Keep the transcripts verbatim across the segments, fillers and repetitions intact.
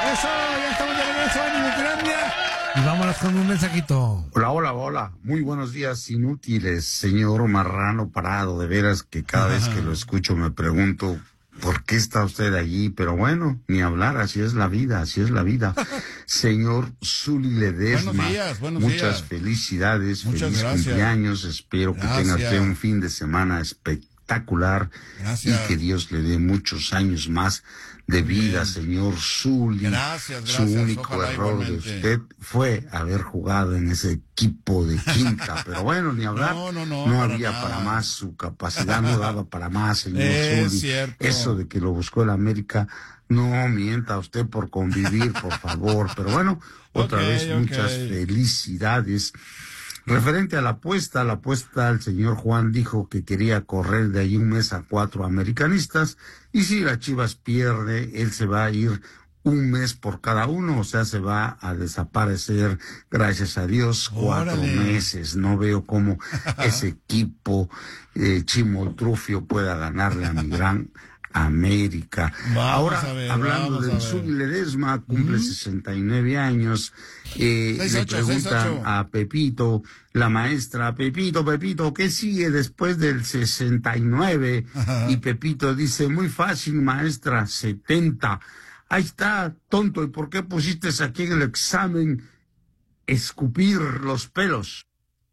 Eso, ya estamos de regreso en Inutilandia. Y vámonos con un mensajito. Hola, hola, hola. Muy buenos días, inútiles, señor Marrano Parado. De veras que cada vez que lo escucho me pregunto, ¿por qué está usted allí? Pero bueno, ni hablar, así es la vida, así es la vida. Señor Zuli Ledesma, buenos días, buenos muchas días. felicidades, Muchas feliz gracias. cumpleaños. Espero que Gracias. tenga usted un fin de semana espectacular. Gracias. Y que Dios le dé muchos años más de Muy vida, bien. señor Zuli. Gracias, Su gracias, único ojalá error de igualmente. usted fue haber jugado en ese equipo de quinta, pero bueno, ni hablar. No, no, no, para había nada. para más, su capacidad no daba para más, señor Es Zuli. cierto. Eso de que lo buscó el América, no mienta usted por convivir, por favor. Pero bueno, otra Ok, vez ok. muchas felicidades. Referente a la apuesta, la apuesta, el señor Juan dijo que quería correr de ahí un mes a cuatro americanistas, y si la Chivas pierde, él se va a ir un mes por cada uno, o sea, se va a desaparecer, gracias a Dios, cuatro Órale. meses. No veo cómo ese equipo eh, chimoltrufio pueda ganarle a mi gran América. Vamos Ahora, a ver, hablando vamos a del ver. Zuli Ledesma, cumple sesenta y nueve años, eh, Seis, le ocho, preguntan seis, ocho. a Pepito, la maestra, Pepito, Pepito, ¿qué sigue después del sesenta y nueve? Ajá. Y Pepito dice, muy fácil, maestra, setenta. Ahí está, tonto, ¿y por qué pusiste aquí en el examen escupir los pelos?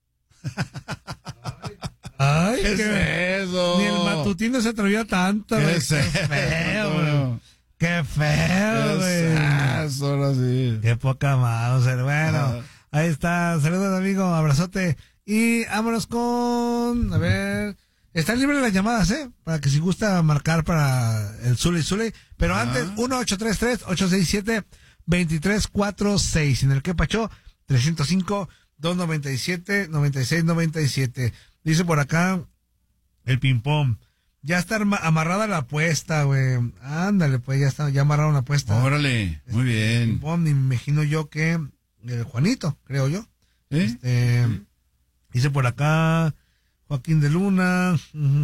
Ay, ¿Qué qué... es eso? Ni el matutino se atrevió a tanto, ¿Qué güey. es Qué eso, feo, Antonio? güey. Qué feo, ¿Qué güey. es eso? Ahora sí. Qué poca Mauser. Bueno, Ajá. ahí está. Saludos, amigo. Abrazote. Y vámonos con... A ver... Están libres las llamadas, ¿eh? Para que si gusta marcar para el Zuli Zuli. Pero Ajá. antes, uno ocho tres tres, ocho seis siete, dos tres cuatro seis. En el que pachó, trescientos cinco, doscientos noventa y siete, noventa y seis noventa y siete. Dice por acá el ping-pong. Ya está arma- amarrada la apuesta, güey. Ándale, pues ya está, ya amarraron la apuesta. Órale, muy bien. Ping-pong, y me imagino yo que el Juanito, creo yo. ¿Eh? Este, dice por acá Joaquín de Luna.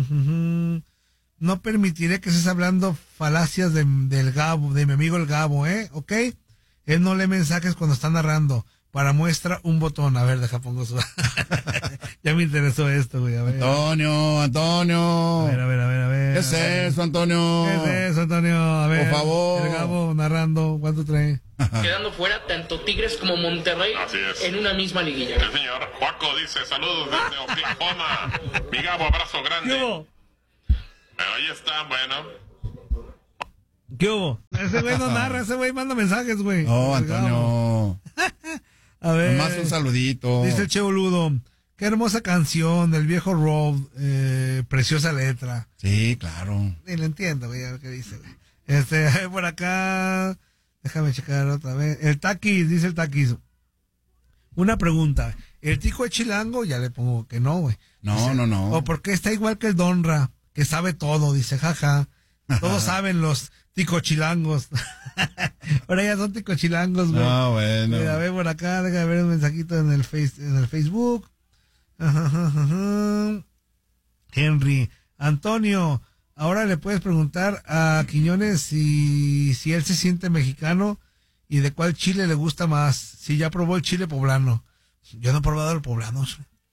No permitiré que estés hablando falacias de, del Gabo, de mi amigo el Gabo, ¿eh? ¿Ok? Él no lee mensajes cuando está narrando. Para muestra, un botón. A ver, deja pongo su... Ya me interesó esto, güey. A ver. Antonio, Antonio. A ver, a ver, a ver, a ver. ¿Qué es a ver. eso, Antonio? ¿Qué es eso, Antonio? A ver. Por favor. El Gabo narrando. ¿Cuánto trae? Quedando fuera tanto Tigres como Monterrey Así es. en una misma liguilla. El señor Juaco dice saludos desde Oklahoma. Mi Gabo, abrazo grande. ¿Qué hubo? Pero ahí está, bueno. ¿Qué hubo? Ese güey no narra, ese güey manda mensajes, güey. Oh, El Gabo. Antonio. A ver. Nomás un saludito. Dice el Che Boludo. Qué hermosa canción del viejo Rob. Eh, preciosa letra. Sí, claro. Ni lo entiendo, güey, a ver qué dice, güey. Este, por acá. Déjame checar otra vez. El Taquis, dice el Taquis. Una pregunta. ¿El Tico es chilango? Ya le pongo que no, güey. No, Dice, no, no. O porque está igual que el Donra, que sabe todo, dice, jaja. Todos saben los ticochilangos. Ahora ya son ticochilangos, güey. Ah, bueno. Mira, a ver por acá, déjame ver un mensajito en el face, en el Facebook. Ajá, ajá, ajá. Henry, Antonio, ahora le puedes preguntar a Quiñones si, si él se siente mexicano y de cuál chile le gusta más. Si ya probó el chile poblano. Yo no he probado el poblano.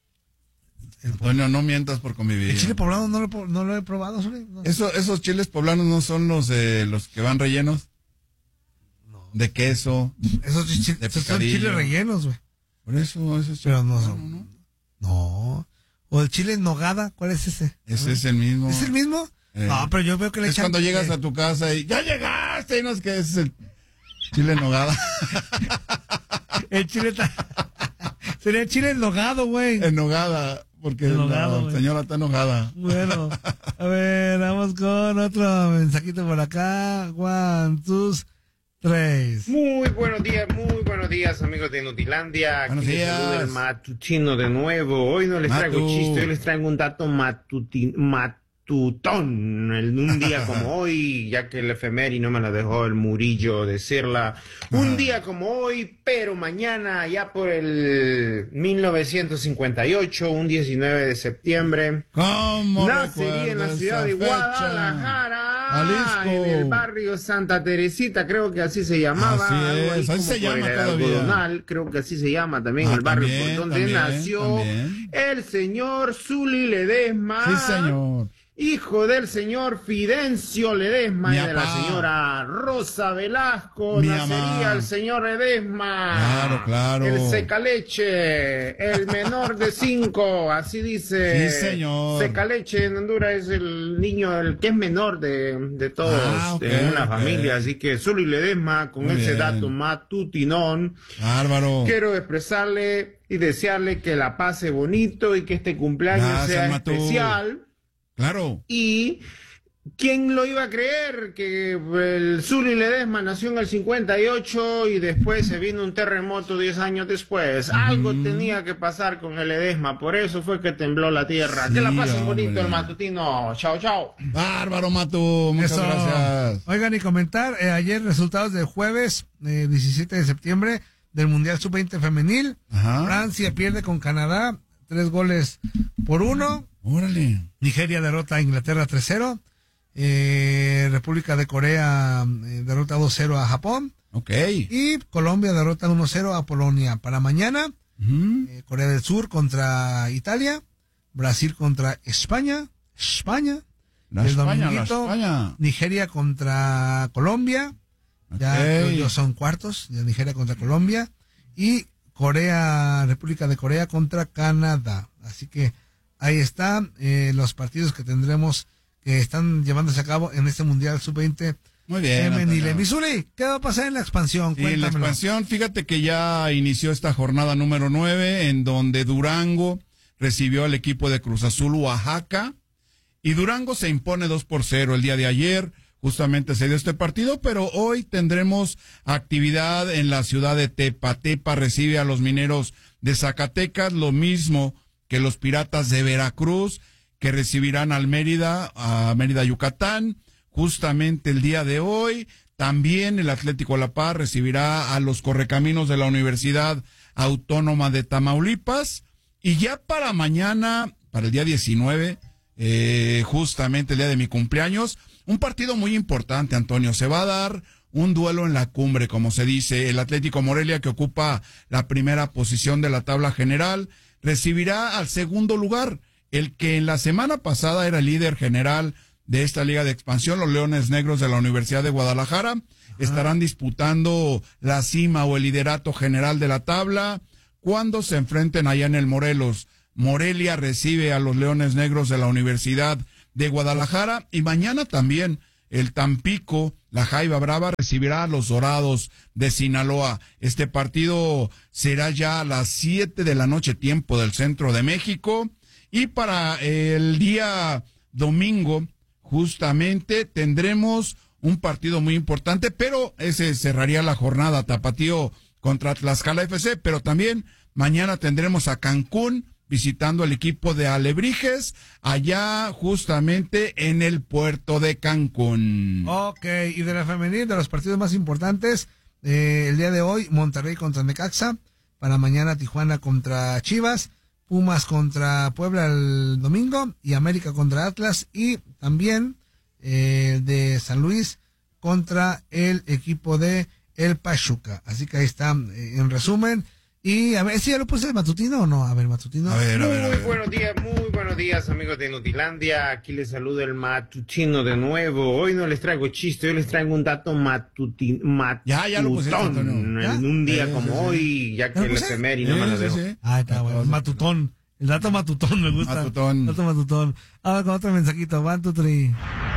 El, Antonio, no mientas por convivir. el chile poblano no lo, he- no lo he probado. No. Eso, esos chiles poblanos no son los de los que van rellenos. De queso. Esos, chi- de esos son picadillo. chiles rellenos, güey. Por eso, ese es Pero no poblano, son. ¿no? No. O el chile en nogada, ¿cuál es ese? Ese es el mismo. ¿Es el mismo? Eh, No, pero yo veo que le Es echan... cuando llegas a tu casa y ya llegaste y no es que ese es el chile en nogada. El chile... ta- Sería chile en nogado, güey. En nogada, porque Enojado, la güey. señora está enojada. Bueno, a ver, vamos con otro mensajito por acá. One, two, tres. Muy buenos días, muy buenos días, amigos de Nutilandia. Buenos Aquí les saluda días. el matutino de nuevo. Hoy no les Matu. traigo chiste, hoy les traigo un dato matuti- matutón. El- Un día como hoy, ya que el efeméride no me lo dejó el Murillo decirla. Un día como hoy, pero mañana, ya por el mil novecientos cincuenta y ocho, un diecinueve de septiembre, ¿Cómo nacería en la recuerdo ciudad de esa fecha? Guadalajara Ah, Jalisco. en el barrio Santa Teresita, creo que así se llamaba. Así algo ahí es, así como se por llama el todavía. algodonal, creo que así se llama también Ah, el barrio también, por donde también, nació también. el señor Zuli Ledesma. Sí, señor. Hijo del señor Fidencio Ledesma Mi y de la apá. señora Rosa Velasco, Mi nacería amá. el señor Ledesma. Claro, claro. El secaleche, el menor de cinco, así dice. Sí, señor. Secaleche en Honduras es el niño, el que es menor de, de todos Ah, ok, en una ok. familia. Así que Zuli Ledesma, con Muy ese bien. dato matutinón, Bárbaro. quiero expresarle y desearle que la pase bonito y que este cumpleaños Gracias, sea Matú. especial. Claro. Y ¿quién lo iba a creer que el Zuli Ledesma nació en el cincuenta y ocho y después se vino un terremoto diez años después? Algo tenía que pasar con el Ledesma, por eso fue que tembló la tierra. Sí, que la pasen hombre. bonito el matutino. Chao, chao. Bárbaro, Matú. Muchas Eso. gracias. Oigan, y comentar, eh, ayer resultados del jueves eh, diecisiete de septiembre del Mundial sub veinte femenil. Ajá. Francia pierde con Canadá, tres goles por uno. Órale. Nigeria derrota a Inglaterra tres cero. Eh, República de Corea eh, derrota dos cero a Japón. Ok. Y Colombia derrota uno cero a Polonia. Para mañana, Ujú. eh, Corea del Sur contra Italia. Brasil contra España. España. La El España, la dominguito, España. Nigeria contra Colombia. Ya Ok. creo yo son cuartos. Ya Nigeria contra Colombia. Y Corea, República de Corea contra Canadá. Así que ahí están eh, los partidos que tendremos, que están llevándose a cabo en este Mundial sub veinte Muy bien. femenil. Antonio. Missouri, ¿qué va a pasar en la expansión? Sí, en la Cuéntamelo. expansión, fíjate que ya inició esta jornada número nueve, en donde Durango recibió al equipo de Cruz Azul Oaxaca, y Durango se impone dos por cero el día de ayer. Justamente se dio este partido, pero hoy tendremos actividad en la ciudad de Tepa. Tepa recibe a los Mineros de Zacatecas, lo mismo que los Piratas de Veracruz, que recibirán al Mérida, a Mérida, Yucatán. Justamente el día de hoy, también el Atlético La Paz recibirá a los Correcaminos de la Universidad Autónoma de Tamaulipas. Y ya para mañana, para el día diecinueve, eh, justamente el día de mi cumpleaños, un partido muy importante, Antonio. Se va a dar un duelo en la cumbre, como se dice. El Atlético Morelia, que ocupa la primera posición de la tabla general, recibirá al segundo lugar, el que en la semana pasada era el líder general de esta liga de expansión, los Leones Negros de la Universidad de Guadalajara. Estarán disputando la cima o el liderato general de la tabla cuando se enfrenten allá en el Morelos. Morelia recibe a los Leones Negros de la Universidad de Guadalajara, y mañana también el Tampico, la Jaiba Brava, recibirá a los Dorados de Sinaloa. Este partido será ya a las siete de la noche, tiempo del centro de México. Y para el día domingo, justamente, tendremos un partido muy importante, pero ese cerraría la jornada, Tapatío contra Tlaxcala F C, pero también mañana tendremos a Cancún visitando al equipo de Alebrijes, allá justamente en el puerto de Cancún. Ok, y de la femenil, de los partidos más importantes, eh, el día de hoy, Monterrey contra Necaxa, para mañana Tijuana contra Chivas, Pumas contra Puebla el domingo, y América contra Atlas, y también eh, de San Luis contra el equipo de El Pachuca. Así que ahí está, eh, en resumen. Y a ver, ¿sí ya lo puse el matutino o no? A ver, matutino. A ver, a ver, a Muy ver. buenos días, muy buenos días, amigos de Nutilandia. Aquí les saluda el matutino de nuevo. Hoy no les traigo chiste, hoy les traigo un dato matutino. Ya, ya lo pusiste, Antonio. ¿Ya? En un día Sí, como sí, sí. hoy, ya que ¿Ya lo el puse? efeméride no me Sí, lo sí, dejo. sí. Ah, está bueno. Matutón. El dato matutón me gusta. Matutón. El dato matutón. Ahora con otro mensajito. One, two, three.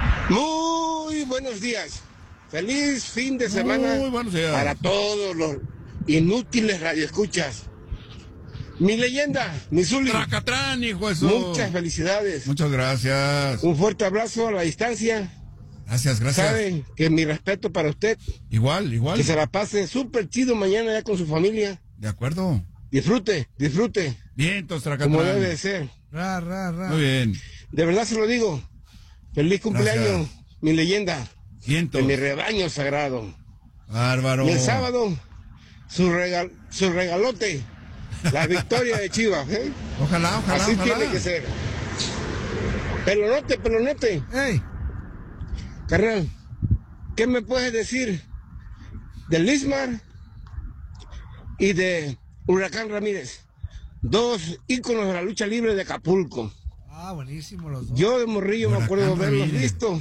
Muy buenos días. Feliz fin de semana Muy buenos días. para todos los inútiles radioescuchas. Mi leyenda, mi Zuli. Tracatrán, hijo de su... Muchas felicidades. Muchas gracias. Un fuerte abrazo a la distancia. Gracias, gracias. Saben que mi respeto para usted. Igual, igual. Que se la pase súper chido mañana ya con su familia. De acuerdo. Disfrute, disfrute. Bien, entonces, Tracatrán. Como debe de ser. Ra, ra, ra. Muy bien. De verdad se lo digo. Feliz cumpleaños, Gracias. mi leyenda. Vientos. De mi rebaño sagrado. Bárbaro. Y el sábado, su, regal, su regalote, la victoria de Chivas. ¿eh? Ojalá, ojalá, Así ojalá. tiene que ser. Pelonote, pelonote. ¡Ey! Carnal, ¿qué me puedes decir de Lismar y de Huracán Ramírez? Dos íconos de la lucha libre de Acapulco. Ah, buenísimo los dos. Yo de morrillo Huracán me acuerdo de haberlos Ramírez. visto.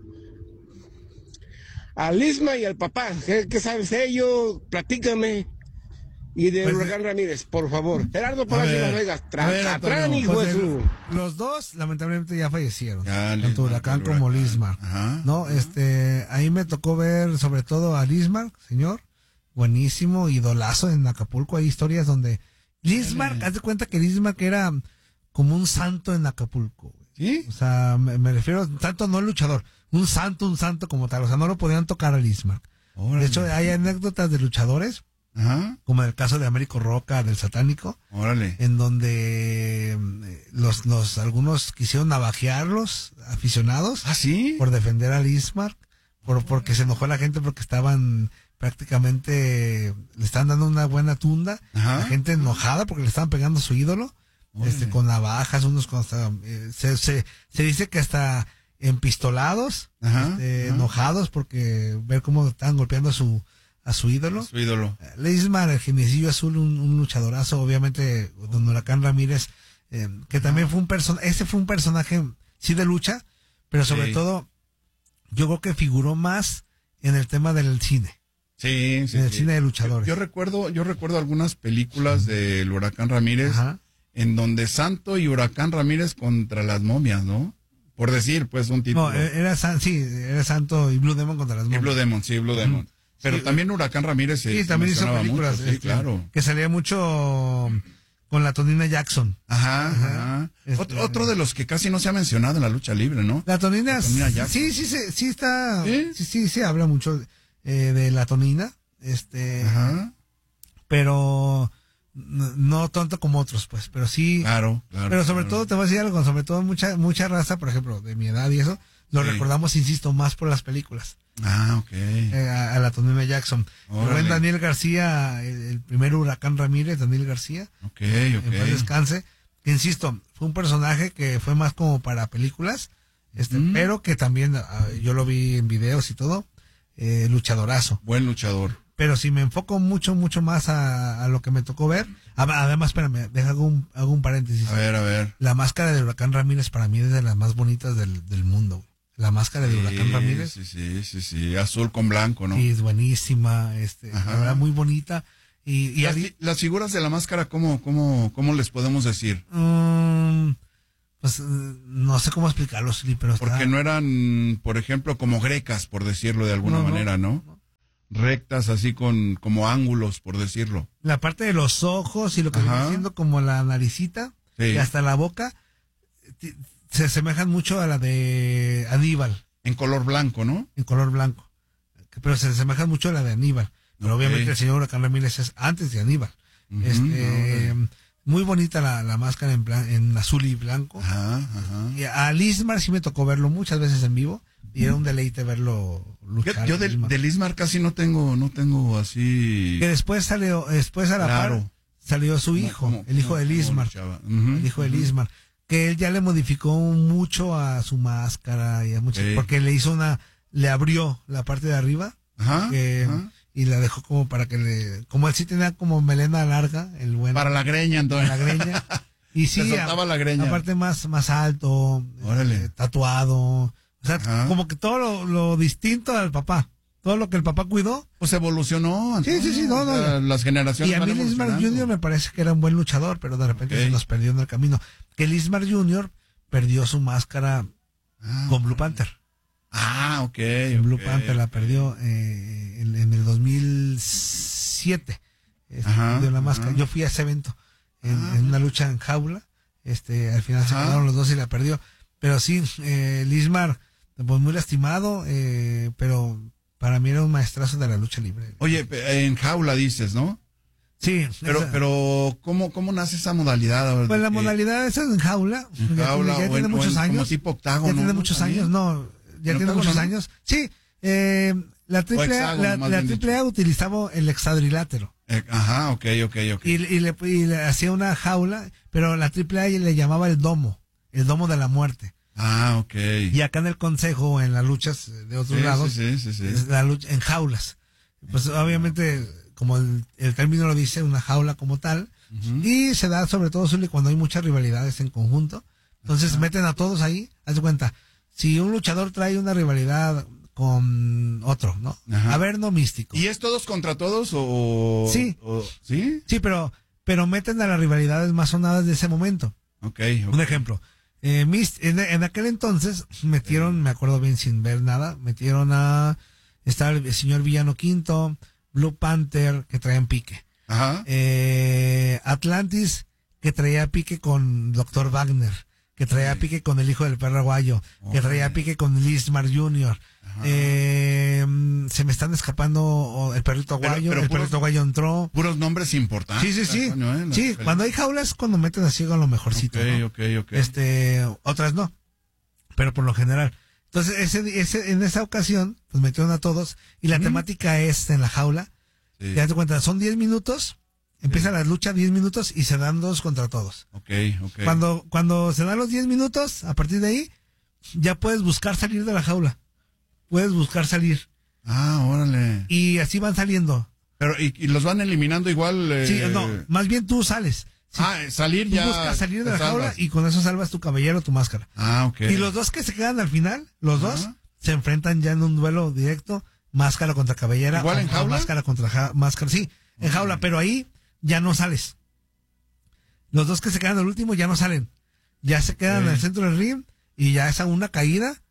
A Lisma y al papá. ¿Qué, qué sabes de ello? Platícame. Y de Pues, Huracán Ramírez, por favor. Gerardo Palacio ver, Las Vegas. a ver, Tracatrán, Antonio, hijo Pues de el- su... los dos lamentablemente ya fallecieron, Ya, tanto Lismar, Huracán el como Huracán. Lismar. Ajá, No, ajá. este, ahí me tocó ver sobre todo a Lismar, señor, buenísimo, idolazo en Acapulco. Hay historias donde Lismar, haz de cuenta que Lismar que era como un santo en Acapulco. ¿Sí? O sea, me, me refiero, tanto no luchador, un santo, un santo como tal. O sea, no lo podían tocar a Lismar. Órale. De hecho, hay anécdotas de luchadores, Ajá, como el caso de Américo Roca, del Satánico, órale. en donde eh, los, los algunos quisieron navajearlos, aficionados, ¿Ah, sí? por defender a Lismar, por, porque se enojó la gente porque estaban prácticamente, le estaban dando una buena tunda, Ajá. la gente enojada porque le estaban pegando a su ídolo, Órale. este, con navajas, unos con hasta, eh, se, se, se dice que hasta empistolados, Ajá, este, ajá. enojados porque ver cómo estaban golpeando a su, a su ídolo. Su ídolo. Lismar, el Genecillo Azul, un, un luchadorazo, obviamente, don Huracán Ramírez, eh, que también fue un personaje, ese fue un personaje, sí, de lucha, pero sobre Sí. todo, yo creo que figuró más en el tema del cine, Sí, sí. en el sí. cine de luchadores. Yo, yo recuerdo, yo recuerdo algunas películas del Huracán Ramírez Ajá. en donde Santo y Huracán Ramírez contra las momias, ¿no? Por decir, pues, un título. No, era, san- sí, era Santo y Blue Demon contra las Y momias. Blue Demon, sí, Blue Demon. Pero Sí, también Huracán Ramírez se, Sí, se también hizo mencionaba películas, mucho, sí, este, claro. que salía mucho con la Tonina Jackson. Ajá, Ajá. ajá. Este- Otro, otro de los que casi no se ha mencionado en la lucha libre, ¿no? La Tonina, La Tonina Jackson. sí, sí, sí, sí está, ¿Sí? sí, sí, se habla mucho eh, de la Tonina, este, Ajá. pero no, no tanto como otros, pues, pero sí, Claro, claro. pero sobre claro. todo te voy a decir algo, sobre todo mucha, mucha raza, por ejemplo, de mi edad y eso, lo Sí. recordamos, insisto, más por las películas, Ah, ok. eh, a, a la Tonina Jackson. El Órale. buen Daniel García, el, el primer Huracán Ramírez, Daniel García, Ok, en paz ok. descanse, que insisto, fue un personaje que fue más como para películas, este, Ujú. pero que también ah, yo lo vi en videos y todo, eh, luchadorazo. Buen luchador. Pero si me enfoco mucho, mucho más a, a lo que me tocó ver, a- además, espérame, deja hago un, hago un paréntesis. A ver, a ver. La máscara de Huracán Ramírez para mí es de las más bonitas del, del mundo. Güey. La máscara de Huracán Sí, Ramírez Sí, sí, sí, sí. Azul con blanco, ¿no? sí, es buenísima, este, Ajá. la verdad muy bonita. Y, y Las, ahí- fi- las figuras de la máscara, ¿cómo, cómo, cómo les podemos decir? Mm, pues eh, no sé cómo explicarlo, Sli, pero está- Porque no eran, por ejemplo, como grecas, por decirlo de alguna No, no, manera, ¿no? Rectas, así con como ángulos, por decirlo. la parte de los ojos y lo que Ajá. viene siendo como la naricita Sí. y hasta la boca ti- se asemejan mucho a la de Aníbal En color blanco, ¿no? en color blanco, pero se asemejan mucho a la de Aníbal. Pero Ok. obviamente el señor Huracán Ramírez es antes de Aníbal. Ujú, este órale. muy bonita la, la máscara en, blan- en azul y blanco. Ajá, ajá. Y a Lismar sí me tocó verlo muchas veces en vivo y era un deleite verlo Yo, luchar. yo del, Lismar. del Ismar casi no tengo, no tengo así. Que después salió, después a la Claro. par salió su ¿Cómo- hijo, cómo- el hijo cómo- de cómo Lismar, luchaba? Ujú, el hijo de ujú. Lismar, que él ya le modificó mucho a su máscara y a muchas, Ok. porque le hizo una, le abrió la parte de arriba Ajá, que- ajá. y la dejó como para que le, como él sí tenía como melena larga, el bueno, Para la greña, entonces. la greña, y sí, Se soltaba a- la greña. aparte más, más alto, Órale. eh, tatuado, o sea, Ajá. como que todo lo, lo distinto al papá, todo lo que el papá cuidó. Pues evolucionó. Antonio. sí, sí, no, no, O sea, Las generaciones Y a van mí Lismar evolucionando. junior me parece que era un buen luchador, pero de repente Ok. se nos perdió en el camino. Que Lismar junior perdió su máscara Ah, con Blue Panther. Ah, ok. En Blue ok, Panther la ok. perdió eh, en, en el dos mil siete. Este, Ajá, perdió la máscara. ajá. Yo fui a ese evento en, Ah. en una lucha en jaula. Este, al final se Ajá. quedaron los dos y la perdió. Pero sí, eh, Lismar, pues muy lastimado, eh, pero para mí era un maestrazo de la lucha libre. Oye, pe- en jaula dices, ¿no? Sí, Pero, esa- pero, ¿cómo, cómo nace esa modalidad? pues la Eh, modalidad esa es en jaula. en Ya jaula tiene, ya o tiene en- o muchos en como años. tipo octágono, Ya tiene ¿no? muchos También. años, no. Ya ¿En tiene octágono, muchos no? años. Sí, eh, la triple A, hexágono, la, más la bien triple A dicho. utilizaba el hexadrilátero. Eh, ajá, ok, ok, ok. Y, y le, y le hacía una jaula, pero la triple A le llamaba el domo, el domo de la muerte. Ah, ok. Y acá en el consejo, en las luchas de otros Sí, lados, sí, sí, sí, sí. es la lucha en jaulas. Pues obviamente, como el, el término lo dice, una jaula como tal, Ujú. y se da sobre todo Zuli, cuando hay muchas rivalidades en conjunto. Entonces meten a todos ahí. Haz de cuenta, si un luchador trae una rivalidad con otro, ¿no? Ajá. A ver, no místico. ¿Y es todos contra todos o...? Sí. o- ¿Sí? Sí, pero, pero meten a las rivalidades más sonadas de ese momento. Ok, ok. Un ejemplo. Eh, Mist- en, en aquel entonces metieron, me acuerdo bien sin ver nada, metieron a, estaba el señor Villano Quinto, Blue Panther, que traían pique. Ajá. Eh, Atlantis, que traía pique con doctor Wagner, que traía pique con el hijo del perro aguayo, que traía Órale. pique con Lismar junior Eh, se me están escapando oh, el perrito Pero- aguayo, pero el puros- perrito aguayo entró. Puros nombres importantes. Sí, sí, sí. Antonio, ¿eh? La Sí, diferencia. cuando hay jaulas es cuando meten así con lo mejorcito. Ok, ¿no? ok, ok. Este, otras no, pero por lo general. Entonces, ese, ese, en esa ocasión, pues metieron a todos, y la Ujú. temática es en la jaula. Sí. Te das cuenta, son diez minutos, empieza la lucha diez minutos y se dan dos contra todos. Ok, ok. Cuando, cuando se dan los diez minutos, a partir de ahí, ya puedes buscar salir de la jaula. Puedes buscar salir. Ah, órale. Y así van saliendo. Pero, ¿y, y los van eliminando igual? eh, Sí, no, más bien tú sales. Sí, Ah, salir tú ya. buscas salir de te la jaula salvas. y con eso salvas tu cabellero, tu máscara. Ah, ok. Y los dos que se quedan al final, los Ajá. dos, se enfrentan ya en un duelo directo, máscara contra cabellera. ¿Igual o- en o jaula? máscara contra ja- máscara, sí, en jaula, pero ahí ya no sales. Los dos que se quedan al último ya no salen. Ya se quedan Ok. en el centro del ring y ya es a una caída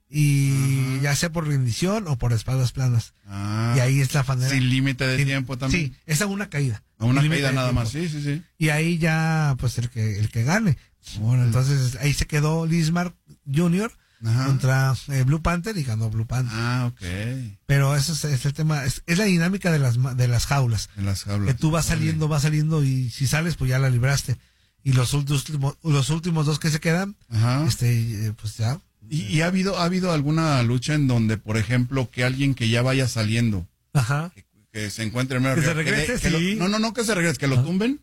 y ya sea por rendición o por espaldas planas. Ah, Y ahí es la manera. sin límite de Sin- tiempo también. Sí, es a una caída. A una Sin límite caída de nada tiempo. más. Sí, sí, sí. Y ahí ya, pues el que, el que gane. Órale. Entonces ahí se quedó Lismar junior Ajá. contra eh, Blue Panther y ganó Blue Panther. Ah, ok. Pero eso es, es el tema, es, es la dinámica de las ma- de las jaulas. En las Que jaulas. tú vas Órale. saliendo, vas saliendo y si sales, pues ya la libraste. Y los últimos, los últimos dos que se quedan, Ajá. este, eh, pues ya. ¿Y, y ha habido ha habido alguna lucha en donde, por ejemplo, que alguien que ya vaya saliendo, Ajá. que, que se encuentre en medio Que se río, regrese, que lo- sí. no, no, no que se regrese, que lo Ah. tumben,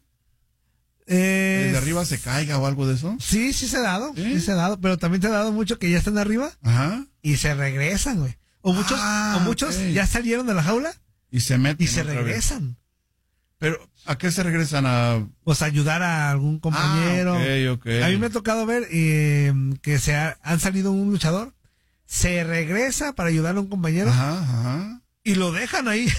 Eh, desde arriba se caiga o algo de eso. Sí, sí se ha dado, ¿Sí? ¿Sí? se ha dado, pero también te ha dado mucho que ya están arriba Ajá. y se regresan, güey. O muchos, Ah, o muchos ok. ya salieron de la jaula Y se meten. y se otra vez. regresan. Pero, ¿a qué se regresan? A... Pues ayudar a algún compañero. Ah, ok, ok. A mí me ha tocado ver eh, que se ha- han salido un luchador, se regresa para ayudar a un compañero Ajá, ajá. y lo dejan ahí.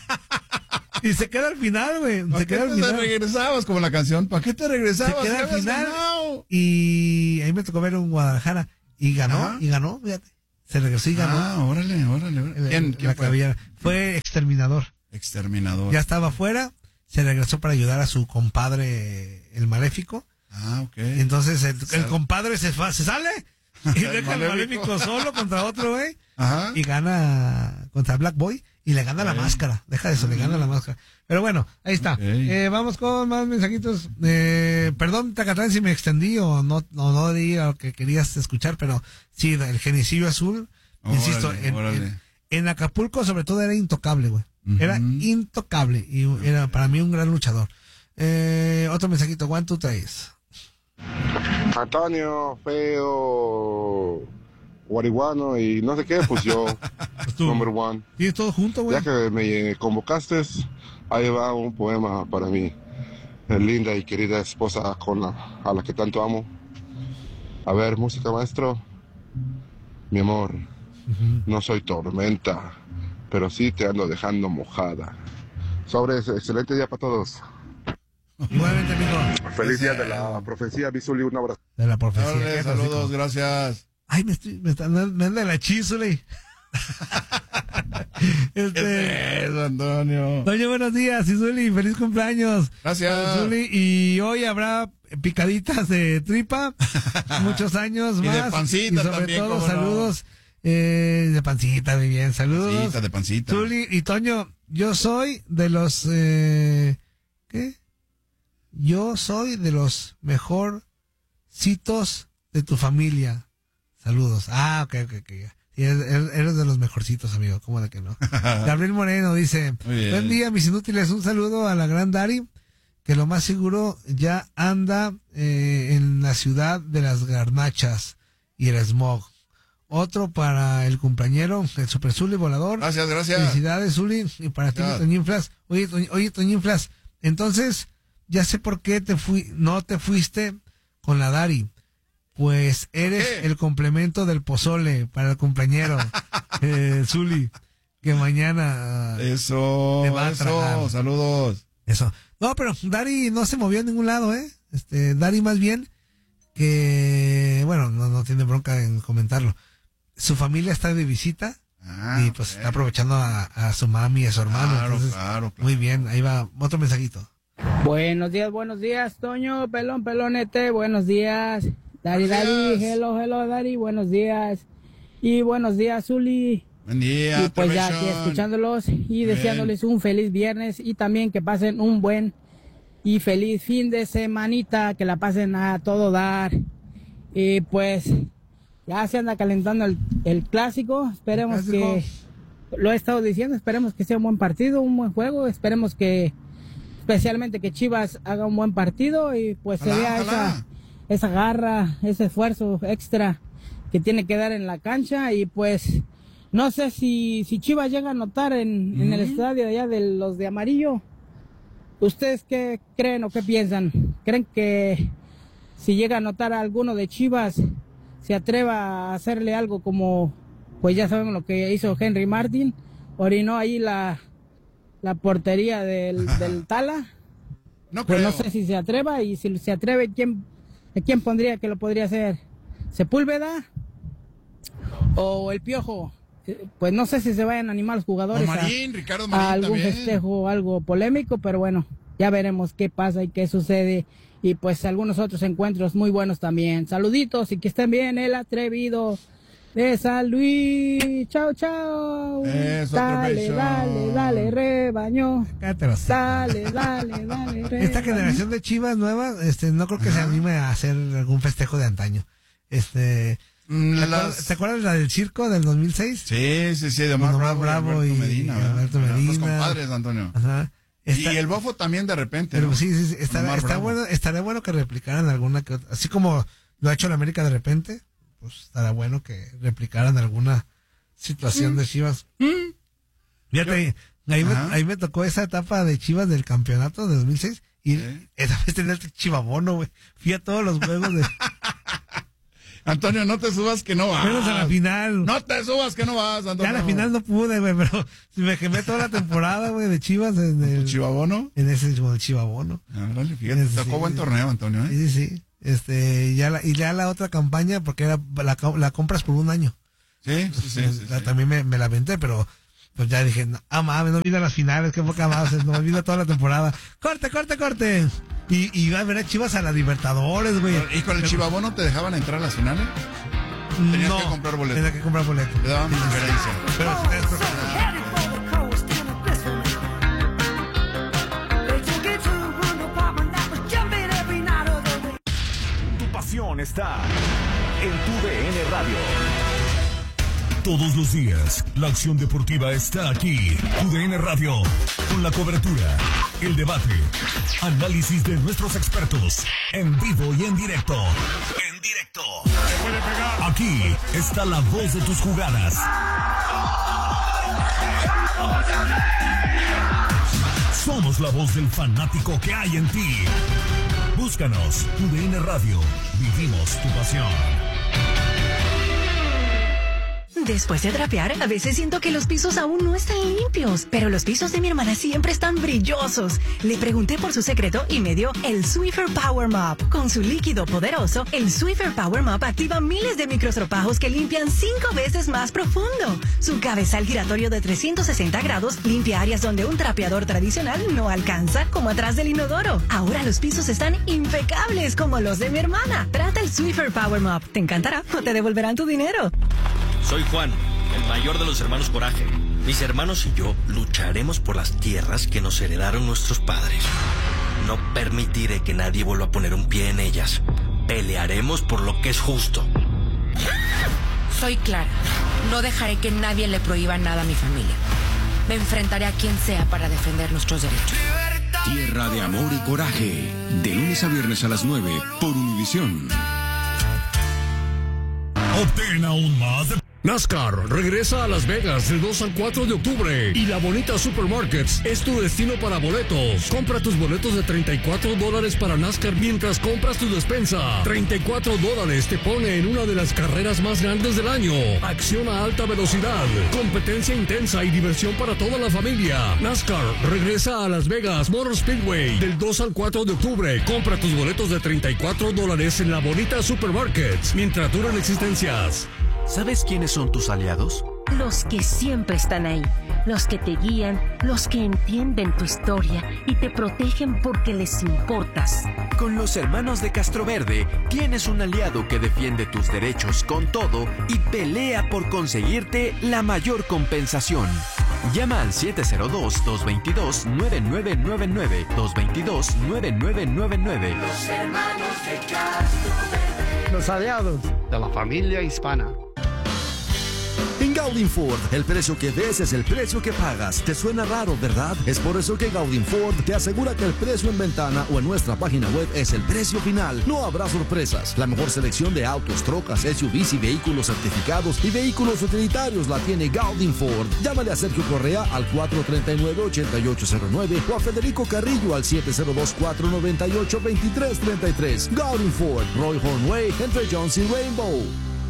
Y se queda al final, güey. ¿Para Se qué queda al te final. regresabas? Como la canción. ¿Para qué te regresabas? Se queda Ya al habías final. ganado. Y a mí me tocó ver en Guadalajara. Y ganó, Ajá. y ganó, fíjate. Se regresó y ganó. Ah, órale, órale. órale. El- ¿Quién, la quién fue? cabellera. Fue exterminador. Exterminador. Ya estaba afuera, se regresó para ayudar a su compadre, el maléfico. Ah, ok. Entonces el, el Sal- compadre se, fa- se sale y El deja al maléfico. maléfico solo contra otro, güey. Ajá. Y gana contra Black Boy y le gana la Ok. máscara. Deja de eso, le gana la máscara. Pero bueno, ahí está. Ok. Eh, vamos con más mensajitos. Eh, perdón, Tacatlán, si me extendí o no, o no di a lo que querías escuchar, pero sí, el genicidio azul, insisto, Órale, en, órale. en- en Acapulco sobre todo era intocable, güey. Era Ujú. intocable y era para mí un gran luchador. Eh, otro mensajito, one, two, tres. Antonio, feo, guariguano y no sé qué, pues yo, Pues tú, number one. ¿tienes todo junto, güey? Ya que me convocaste, ahí va un poema para mi linda y querida esposa con la, a la que tanto amo. A ver, música maestro. Mi amor, no soy tormenta, pero sí te ando dejando mojada. Sobres, excelente día para todos. Igualmente, amigo. Feliz día de la profecía, Bizuli, un abrazo. De la profecía. Órale, Cállate, saludos, hocico. gracias. Ay, me estoy, me está, me anda la chisule. ¿Qué este, es eso, Antonio? Oye, buenos días, Izuli, feliz cumpleaños. Gracias. Izuli, y hoy habrá picaditas de tripa, muchos años Y más. de pancita y sobre también, todo, cómo no. saludos. Eh, de pancita, muy bien, saludos. Pancita, de pancita. Zuli y Toño, yo soy de los, eh, ¿qué? Yo soy de los mejorcitos de tu familia. Saludos. Ah, ok, ok, ok. Sí, eres, eres de los mejorcitos, amigo. ¿Cómo de que no? Gabriel Moreno dice, Muy bien. buen día, mis inútiles. Un saludo a la gran Dari, que lo más seguro ya anda eh, en la ciudad de las garnachas. y el smog. Otro para el cumpleañero, el Super Zuli volador. Gracias, gracias. Felicidades, Zuli. Y para ti, Toñinflas. Oye, Toñ, oye, Toñinflas, entonces, ya sé por qué te fui, no te fuiste con la Dari. Pues eres ¿Qué? el complemento del pozole para el cumpleañero, eh, Zuli, que mañana eso, te va a eso, tragar. Saludos. Eso. No, pero Dari no se movió a ningún lado, ¿eh? Este, Dari más bien que, bueno, no, no tiene bronca en comentarlo. Su familia está de visita ah, y pues okay. está aprovechando a, a su mami y a su hermano. Claro, entonces, claro, claro. Muy bien, ahí va otro mensajito. Buenos días, buenos días, Toño, pelón, pelonete, buenos días. Dari, Dari, hello, hello, Dari, buenos días. Y buenos días, Zuli. Buen día, y pues ya aquí escuchándolos y deseándoles un feliz viernes y también que pasen un buen y feliz fin de semanita, que la pasen a todo dar. Y pues ya se anda calentando el, el clásico, esperemos el clásico. que, lo he estado diciendo, esperemos que sea un buen partido, un buen juego, esperemos que, especialmente que Chivas haga un buen partido y pues ojalá, se vea esa, esa garra, ese esfuerzo extra que tiene que dar en la cancha y pues no sé si, si Chivas llega a anotar en, mm. en el estadio allá de los de amarillo. ¿Ustedes qué creen o qué piensan? ¿Creen que si llega a anotar a alguno de Chivas se atreva a hacerle algo como, pues ya sabemos lo que hizo Henry Martin, orinó ahí la, la portería del, del Tala? No pues creo. No sé si se atreva, y si se atreve, ¿quién, quién pondría que lo podría hacer? ¿Sepúlveda o el Piojo? Pues no sé si se vayan a animar los jugadores Marín, a, Ricardo Marín a algún también. festejo, algo polémico, pero bueno, ya veremos qué pasa y qué sucede. Y pues algunos otros encuentros muy buenos también. Saluditos y que estén bien, el atrevido de San Luis. Chao, chao. Eso, dale, dale, dale, rebaño. Dale, dale, dale, rebaño. Esta generación de Chivas nuevas, este, no creo que Ajá. se anime a hacer algún festejo de antaño. Este... ¿Te, Las... acuerdas, ¿Te acuerdas la del circo del dos mil seis? Sí, sí, sí, de Omar Bravo, Bravo y, Medina, y Alberto Medina. Los compadres, Antonio. Ajá. Está, y el Bofo también de repente. Pero ¿no? sí, sí, sí está, está bueno, estaría bueno que replicaran alguna que otra, así como lo ha hecho la América de repente, pues estará bueno que replicaran alguna situación mm. de Chivas. Mm. Fíjate, Yo, ahí, me, ahí me tocó esa etapa de Chivas del campeonato de dos mil seis y ¿Eh? esa vez tenía el chivabono, güey. Fui a todos los juegos de... Antonio, no te subas que no vas. Menos a la final. No te subas que no vas, Antonio. Ya a la final no pude, güey, pero si me quemé toda la temporada, güey, de Chivas en el... ¿Chivabono? En ese Chivabono. Ah, dale, fíjate, ese, tocó sí, buen torneo, Antonio, ¿eh? Sí, sí, sí. Este, ya la, y ya la otra campaña, porque era la, la compras por un año. Sí, sí, sí. sí, la, sí. También me, me la aventé, pero pues ya dije, no, ah, mames, no vino a las finales, qué poca más, no me vino toda la temporada. ¡Corte, corte, corte! Y, y iba a ver a Chivas a la Libertadores, güey. ¿Y con el pero, Chivabono te dejaban entrar a las finales? Tenías no, que comprar boleto. Tenía que comprar boleto. Te daban preferencia. Pero, pero, tu pasión está en tu D N Radio. Todos los días, la acción deportiva está aquí. Tu D N Radio, con la cobertura, el debate, análisis de nuestros expertos, en vivo y en directo. En directo. Aquí está la voz de tus jugadas. Somos la voz del fanático que hay en ti. Búscanos, Tu D N Radio. Vivimos tu pasión. Después de trapear, a veces siento que los pisos aún no están limpios, pero los pisos de mi hermana siempre están brillosos. Le pregunté por su secreto y me dio el Swiffer Power Mop. Con su líquido poderoso, el Swiffer Power Mop activa miles de microstropajos que limpian cinco veces más profundo. Su cabezal giratorio de trescientos sesenta grados limpia áreas donde un trapeador tradicional no alcanza, como atrás del inodoro. Ahora los pisos están impecables como los de mi hermana. Trata el Swiffer Power Mop. Te encantará o te devolverán tu dinero. Soy Juan, el mayor de los hermanos Coraje. Mis hermanos y yo lucharemos por las tierras que nos heredaron nuestros padres. No permitiré que nadie vuelva a poner un pie en ellas. Pelearemos por lo que es justo. Soy Clara. No dejaré que nadie le prohíba nada a mi familia. Me enfrentaré a quien sea para defender nuestros derechos. Tierra de amor y coraje. De lunes a viernes a las nueve por Univisión. Obtén aún más de... NASCAR regresa a Las Vegas del dos al cuatro de octubre y La Bonita Supermarkets es tu destino para boletos. Compra tus boletos de treinta y cuatro dólares para NASCAR mientras compras tu despensa. treinta y cuatro dólares te pone en una de las carreras más grandes del año. Acción a alta velocidad, competencia intensa y diversión para toda la familia. NASCAR regresa a Las Vegas Motor Speedway del dos al cuatro de octubre. Compra tus boletos de treinta y cuatro dólares en La Bonita Supermarkets mientras duran existencias. ¿Sabes quiénes son tus aliados? Los que siempre están ahí, los que te guían, los que entienden tu historia y te protegen porque les importas. Con los hermanos de Castroverde tienes un aliado que defiende tus derechos con todo y pelea por conseguirte la mayor compensación. Llama al siete cero dos, dos dos dos, nueve nueve nueve nueve, dos dos dos, nueve nueve nueve nueve. Los hermanos de Castroverde. Los aliados de la familia hispana. En Gaudin Ford, el precio que ves es el precio que pagas. ¿Te suena raro, verdad? Es por eso que Gaudin Ford te asegura que el precio en ventana o en nuestra página web es el precio final. No habrá sorpresas. La mejor selección de autos, trocas, S U Vs y vehículos certificados y vehículos utilitarios la tiene Gaudin Ford. Llámale a Sergio Correa al cuatro tres nueve, ocho ocho cero nueve o a Federico Carrillo al siete cero dos, cuatro nueve ocho, dos tres tres tres. Gaudin Ford, Roy Hornway, entre Jones y Rainbow.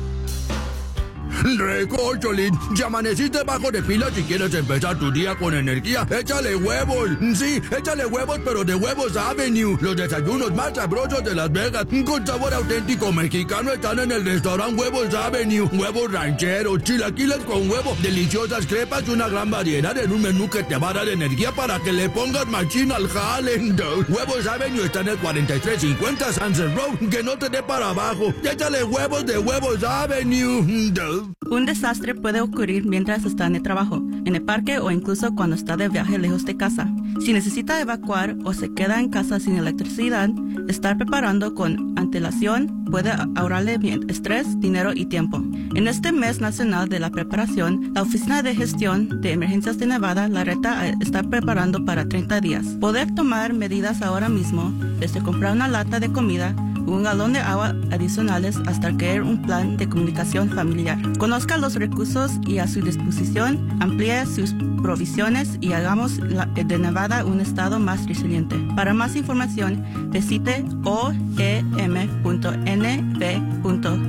Recocholín, ya amaneciste bajo de pila si quieres empezar tu día con energía. ¡Échale huevos! Sí, échale huevos, pero de Huevos Avenue. Los desayunos más sabrosos de Las Vegas, con sabor auténtico mexicano, están en el restaurante Huevos Avenue. Huevos rancheros, chilaquiles con huevo, deliciosas crepas y una gran variedad en un menú que te va a dar energía para que le pongas machín al jale. Huevos Avenue está en el cuarenta y tres cincuenta Sunset Road. Que no te dé para abajo. Échale huevos de Huevos Avenue. Un desastre puede ocurrir mientras está en el trabajo, en el parque o incluso cuando está de viaje lejos de casa. Si necesita evacuar o se queda en casa sin electricidad, estar preparando con antelación puede ahorrarle estrés, dinero y tiempo. En este mes nacional de la preparación, la Oficina de Gestión de Emergencias de Nevada la reta a estar preparando para treinta días. Poder tomar medidas ahora mismo, desde comprar una lata de comida, un galón de agua adicionales hasta crear un plan de comunicación familiar. Conozca los recursos y a su disposición, amplíe sus provisiones y hagamos la, de Nevada un estado más resiliente. Para más información, visite o e m punto n v punto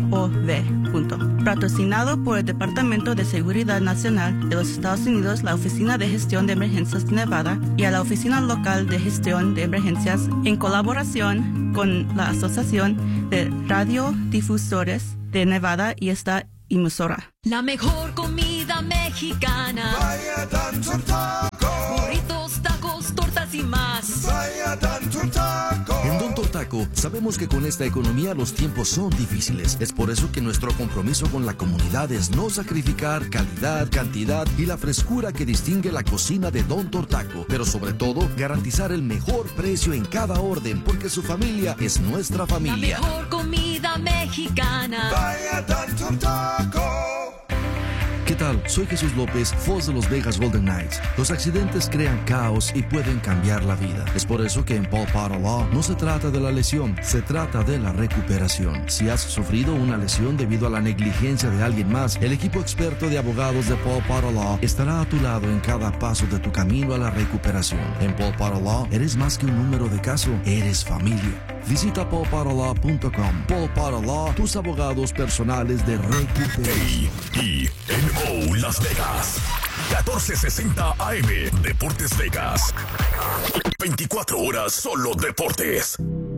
gov. Patrocinado por el Departamento de Seguridad Nacional de los Estados Unidos, la Oficina de Gestión de Emergencias de Nevada y a la Oficina Local de Gestión de Emergencias en colaboración con la Asociación de Radiodifusores de Nevada y esta emisora. La mejor comida mexicana. Vaya Dantor Taco. Burritos, tacos, tortas y más. Vaya Dantor Taco. En Don Tortaco sabemos que con esta economía los tiempos son difíciles. Es por eso que nuestro compromiso con la comunidad es no sacrificar calidad, cantidad y la frescura que distingue la cocina de Don Tortaco. Pero sobre todo, garantizar el mejor precio en cada orden, porque su familia es nuestra familia. La mejor comida mexicana. Vaya Dantor Taco. ¿Qué tal? Soy Jesús López, voz de los Vegas Golden Knights. Los accidentes crean caos y pueden cambiar la vida. Es por eso que en Paul Potter Law no se trata de la lesión, se trata de la recuperación. Si has sufrido una lesión debido a la negligencia de alguien más, el equipo experto de abogados de Paul Potter Law estará a tu lado en cada paso de tu camino a la recuperación. En Paul Potter Law eres más que un número de caso, eres familia. Visita paul potter law punto com. Paul Potter Law, tus abogados personales de recuperación. A I N O Las Vegas, catorce sesenta A M, Deportes Vegas. veinticuatro horas solo deportes.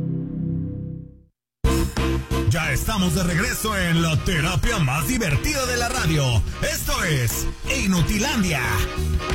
Ya estamos de regreso en la terapia más divertida de la radio. Esto es Inutilandia.